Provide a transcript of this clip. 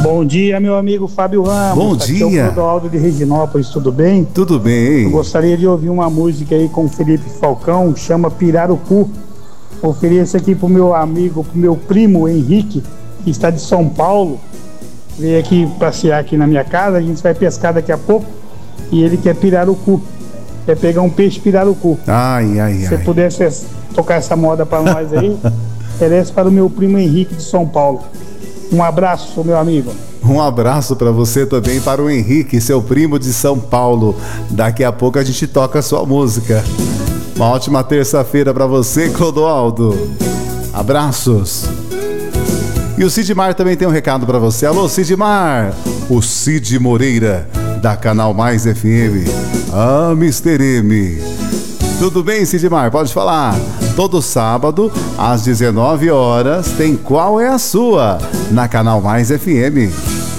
Bom dia, meu amigo Fábio Ramos. Bom Aqui dia. é o Clodoaldo de Reginópolis, tudo bem? Tudo bem. Eu gostaria de ouvir uma música aí com o Felipe Falcão, chama Pirarucu. Ofereço aqui pro meu amigo, pro meu primo Henrique, que está de São Paulo. Veio aqui passear aqui na minha casa, a gente vai pescar daqui a pouco. E ele quer pirarucu. Quer pegar um peixe pirarucu. Se você pudesse tocar essa moda para nós aí, oferece para o meu primo Henrique de São Paulo. Um abraço, meu amigo. Um abraço para você também, para o Henrique, seu primo de São Paulo. Daqui a pouco a gente toca a sua música. Uma ótima terça-feira para você, Clodoaldo. Abraços. E o Sidmar também tem um recado para você. Alô, Sidmar. O Cid Moreira, da Canal Mais FM. Ah, Mr. M. Tudo bem, Sidmar? Pode falar. Todo sábado, às 19 horas, tem Qual é a Sua? Na Canal Mais FM.